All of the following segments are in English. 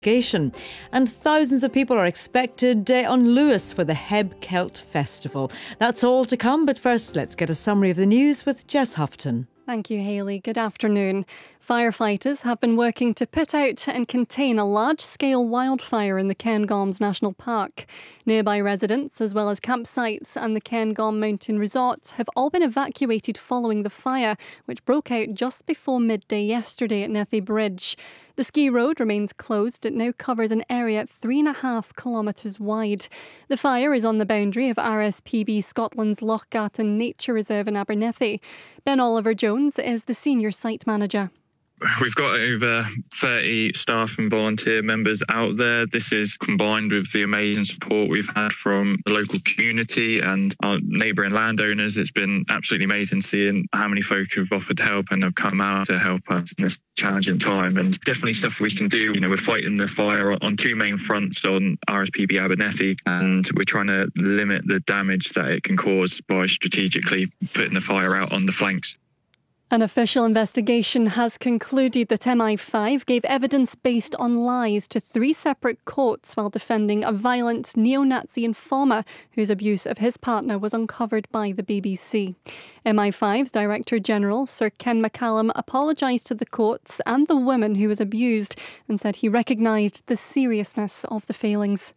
And thousands of people are expected on Lewis for the Heb Celt Festival. That's all to come, but first let's get a summary of the news with Jess Houghton. Thank you, Hayley. Good afternoon. Firefighters have been working to put out and contain a large-scale wildfire in the Cairngorms National Park. Nearby residents, as well as campsites and the Cairngorm Mountain Resort, have all been evacuated following the fire, which broke out just before midday yesterday at Nethy Bridge. The ski road remains closed. It now covers an area 3.5 kilometres wide. The fire is on the boundary of RSPB Scotland's Lochgarten Nature Reserve in Abernethy. Ben Oliver Jones is the senior site manager. We've got over 30 staff and volunteer members out there. This is combined with the amazing support we've had from the local community and our neighbouring landowners. It's been absolutely amazing seeing how many folk have offered help and have come out to help us in this challenging time. And definitely stuff we can do. We're fighting the fire on two main fronts on RSPB Abernethy, and we're trying to limit the damage that it can cause by strategically putting the fire out on the flanks. An official investigation has concluded that MI5 gave evidence based on lies to 3 separate courts while defending a violent neo-Nazi informer whose abuse of his partner was uncovered by the BBC. MI5's Director General, Sir Ken McCallum, apologised to the courts and the woman who was abused and said he recognised the seriousness of the failings.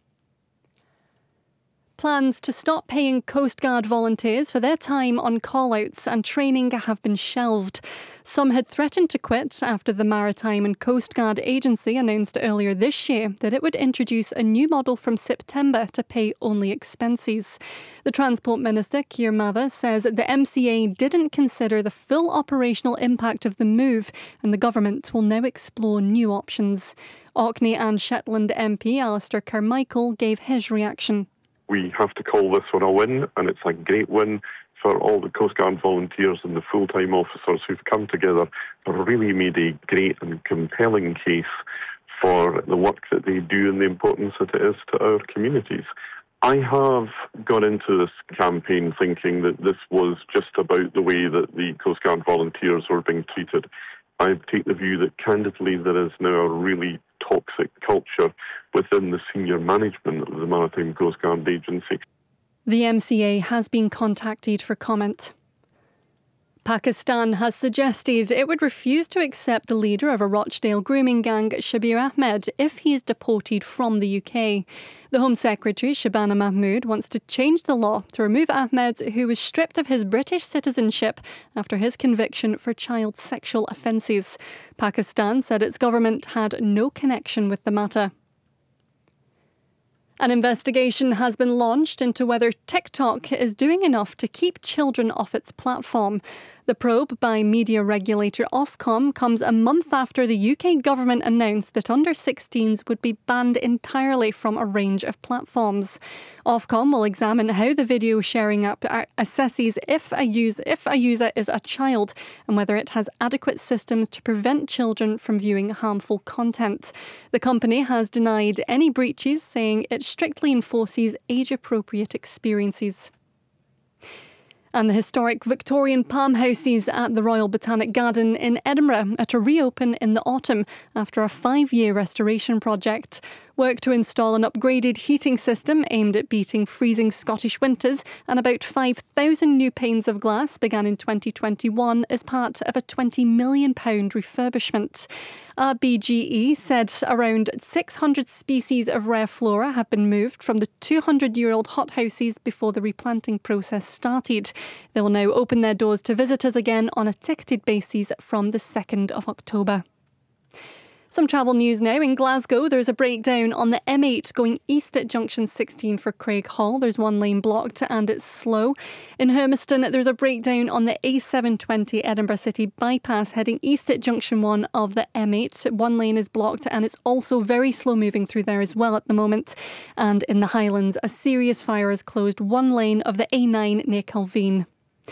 Plans to stop paying Coast Guard volunteers for their time on call-outs and training have been shelved. Some had threatened to quit after the Maritime and Coast Guard Agency announced earlier this year that it would introduce a new model from September to pay only expenses. The Transport Minister, Keir Mather, says the MCA didn't consider the full operational impact of the move and the government will now explore new options. Orkney and Shetland MP Alistair Carmichael gave his reaction. We have to call this one a win, and it's a great win for all the Coast Guard volunteers and the full-time officers who've come together and really made a great and compelling case for the work that they do and the importance that it is to our communities. I have gone into this campaign thinking that this was just about the way that the Coast Guard volunteers were being treated. I take the view that, candidly, there is now a really toxic culture within the senior management of the Maritime Coast Guard Agency. The MCA has been contacted for comment. Pakistan has suggested it would refuse to accept the leader of a Rochdale grooming gang, Shabir Ahmed, if he is deported from the UK. The Home Secretary, Shabana Mahmood, wants to change the law to remove Ahmed, who was stripped of his British citizenship after his conviction for child sexual offences. Pakistan said its government had no connection with the matter. An investigation has been launched into whether TikTok is doing enough to keep children off its platform. The probe by media regulator Ofcom comes a month after the UK government announced that under-16s would be banned entirely from a range of platforms. Ofcom will examine how the video sharing app assesses if a user is a child and whether it has adequate systems to prevent children from viewing harmful content. The company has denied any breaches, saying it strictly enforces age-appropriate experiences. And the historic Victorian palm houses at the Royal Botanic Garden in Edinburgh are to reopen in the autumn after a 5-year restoration project. Work to install an upgraded heating system aimed at beating freezing Scottish winters and about 5,000 new panes of glass began in 2021 as part of a £20 million refurbishment. RBGE said around 600 species of rare flora have been moved from the 200-year-old hothouses before the replanting process started. They will now open their doors to visitors again on a ticketed basis from the 2nd of October. Some travel news now. In Glasgow, there's a breakdown on the M8 going east at junction 16 for Craighall. There's one lane blocked and it's slow. In Hermiston, there's a breakdown on the A720 Edinburgh City bypass heading east at junction 1 of the M8. One lane is blocked and it's also very slow moving through there as well at the moment. And in the Highlands, a serious fire has closed one lane of the A9 near Calveen.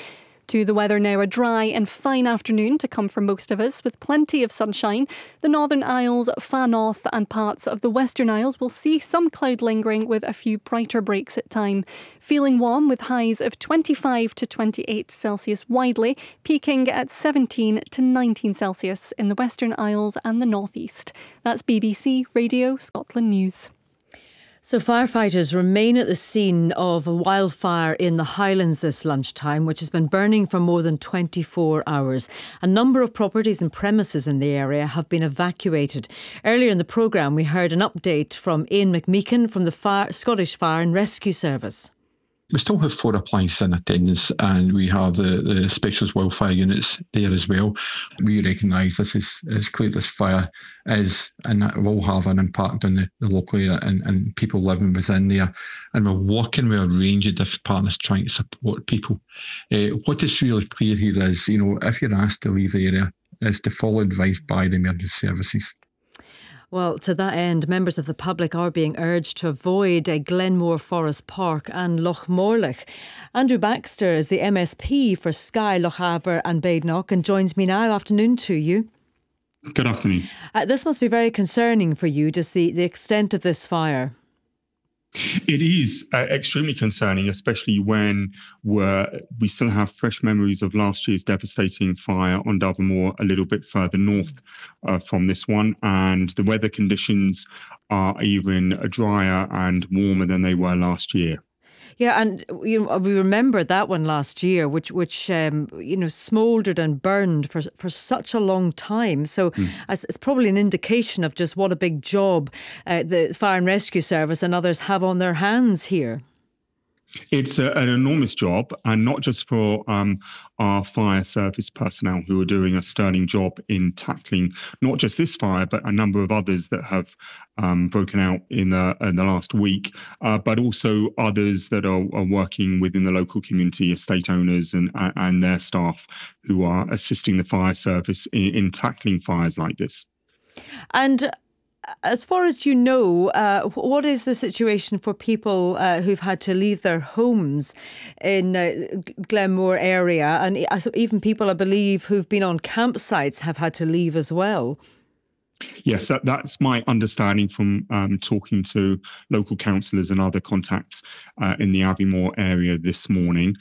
To the weather now, a dry and fine afternoon to come for most of us with plenty of sunshine. The Northern Isles, Far North and parts of the Western Isles will see some cloud lingering with a few brighter breaks at time. Feeling warm with highs of 25 to 28 Celsius widely, peaking at 17 to 19 Celsius in the Western Isles and the North East. That's BBC Radio Scotland News. So firefighters remain at the scene of a wildfire in the Highlands this lunchtime, which has been burning for more than 24 hours. A number of properties and premises in the area have been evacuated. Earlier in the programme, we heard an update from Ian McMeekin from the Scottish Fire and Rescue Service. We still have 4 appliances in attendance, and we have the specialist wildfire units there as well. We recognise this is clear this fire is and it will have an impact on the local area and people living within there. And we're working with a range of different partners trying to support people. What is really clear here is, if you're asked to leave the area, is to follow advice by the emergency services. Well, to that end, members of the public are being urged to avoid Glenmore Forest Park and Loch Morlich. Andrew Baxter is the MSP for Skye, Lochaber and Badenoch and joins me now. Afternoon to you. Good afternoon. This must be very concerning for you, just the extent of this fire. It is extremely concerning, especially when we still have fresh memories of last year's devastating fire on Dovermoor a little bit further north from this one. And the weather conditions are even drier and warmer than they were last year. Yeah, and we remember that one last year, which smouldered and burned for such a long time. So it's probably an indication of just what a big job the Fire and Rescue Service and others have on their hands here. It's an enormous job, and not just for our fire service personnel who are doing a sterling job in tackling not just this fire, but a number of others that have broken out in the last week, but also others that are working within the local community, estate owners and their staff who are assisting the fire service in tackling fires like this. And as far as you know, what is the situation for people who've had to leave their homes in Glenmore area, and even people, I believe, who've been on campsites have had to leave as well? Yes, that's my understanding from talking to local councillors and other contacts in the Aviemore area this morning.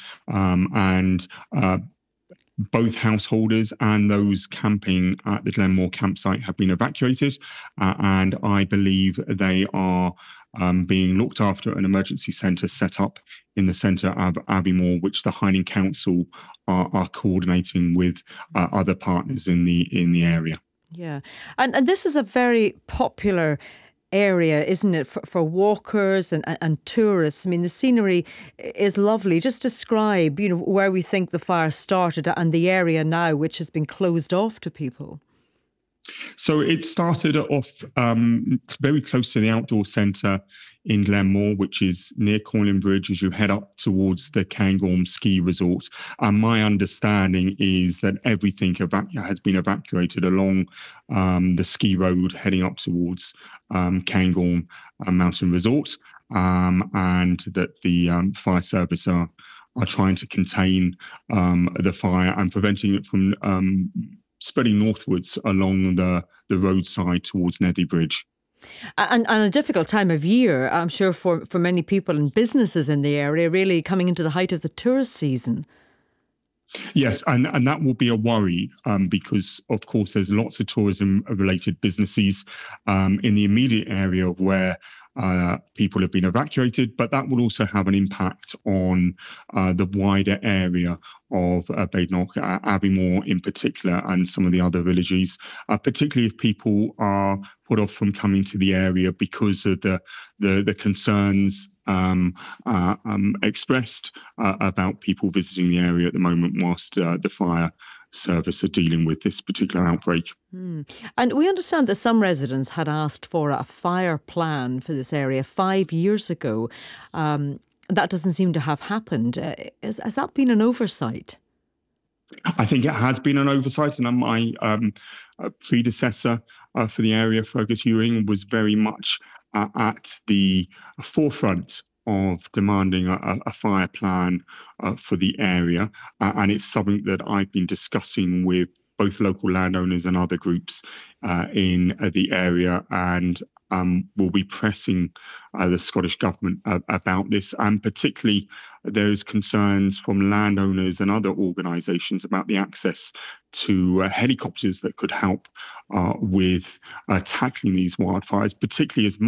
Both householders and those camping at the Glenmore campsite have been evacuated, and I believe they are being looked after at an emergency centre set up in the centre of Aviemore, which the Highland Council are coordinating with other partners in the area. Yeah, and this is a very popular area, isn't it, for walkers and tourists? I mean, the scenery is lovely. Just describe, where we think the fire started and the area now, which has been closed off to people. So it started off very close to the outdoor centre in Glenmore, which is near Cornwall Bridge as you head up towards the Cairngorm ski resort. And my understanding is that everything has been evacuated along the ski road heading up towards Cairngorm Mountain Resort, and that the fire service are trying to contain the fire and preventing it from spreading northwards along the roadside towards Nethy Bridge. And a difficult time of year, I'm sure, for many people and businesses in the area, really coming into the height of the tourist season. Yes, and that will be a worry because, of course, there's lots of tourism-related businesses in the immediate area of where people have been evacuated, but that will also have an impact on the wider area of Badenoch, Aviemore in particular, and some of the other villages, particularly if people are put off from coming to the area because of the concerns expressed about people visiting the area at the moment whilst the fire service are dealing with this particular outbreak. And we understand that some residents had asked for a fire plan for this area 5 years ago. That doesn't seem to have happened. Has that been an oversight? I think it has been an oversight, and my predecessor for the area, Fergus Ewing, was very much at the forefront of demanding a fire plan for the area. And it's something that I've been discussing with both local landowners and other groups in the area, and will be pressing the Scottish Government about this. And particularly, there's concerns from landowners and other organisations about the access to helicopters that could help with tackling these wildfires, particularly as